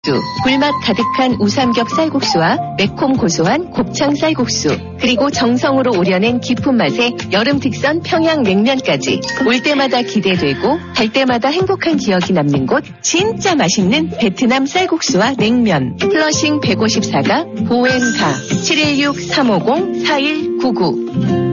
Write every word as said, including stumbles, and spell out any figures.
불맛 가득한 우삼겹 쌀국수와 매콤 고소한 곱창 쌀국수, 그리고 정성으로 우려낸 깊은 맛의 여름 특선 평양냉면까지 올 때마다 기대되고 갈 때마다 행복한 기억이 남는 곳, 진짜 맛있는 베트남 쌀국수와 냉면. 플러싱 백오십사가 보엔가 칠일육 삼오공 사일구구.